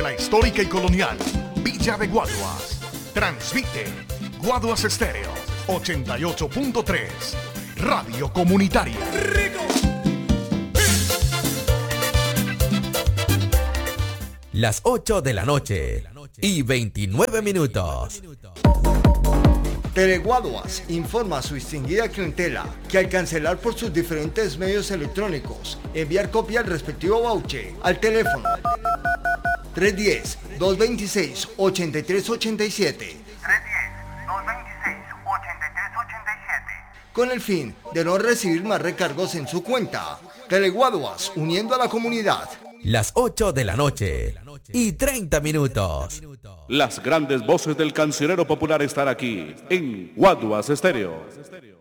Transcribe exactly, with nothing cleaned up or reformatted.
La histórica y colonial Villa de Guaduas. Transmite Guaduas Estéreo ochenta y ocho punto tres. Radio Comunitaria. Las ocho de la noche y veintinueve minutos. Teleguaduas informa a su distinguida clientela que al cancelar por sus diferentes medios electrónicos, enviar copia al respectivo voucher al teléfono tres uno cero, dos dos seis, ocho tres ocho siete con el fin de no recibir más recargos en su cuenta. Teleguaduas, uniendo a la comunidad. Las ocho de la noche y treinta minutos. Las grandes voces del cancionero popular están aquí en Guaduas Estéreo.